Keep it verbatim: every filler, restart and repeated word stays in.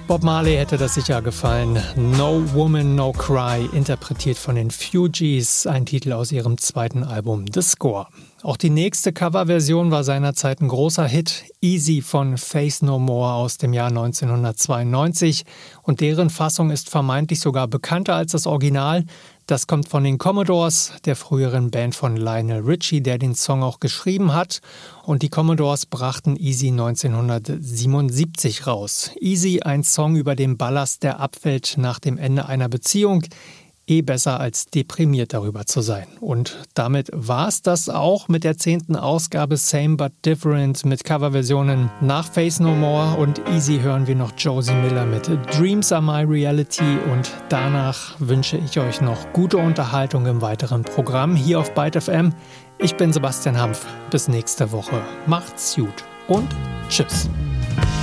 Bob Marley hätte das sicher gefallen. No Woman, No Cry, interpretiert von den Fugees, ein Titel aus ihrem zweiten Album The Score. Auch die nächste Coverversion war seinerzeit ein großer Hit, Easy von Faith No More aus dem Jahr neunzehnhundertzweiundneunzig. Und deren Fassung ist vermeintlich sogar bekannter als das Original. Das kommt von den Commodores, der früheren Band von Lionel Richie, der den Song auch geschrieben hat. Und die Commodores brachten Easy neunzehnhundertsiebenundsiebzig raus. Easy, ein Song über den Ballast, der abfällt nach dem Ende einer Beziehung. Eh besser als deprimiert darüber zu sein. Und damit war es das auch mit der zehnten Ausgabe Same But Different mit Coverversionen. Nach Faith No More und Easy hören wir noch Josie Miller mit Dreams Are My Reality und danach wünsche ich euch noch gute Unterhaltung im weiteren Programm hier auf Byte F M. Ich bin Sebastian Hampf. Bis nächste Woche. Macht's gut und tschüss.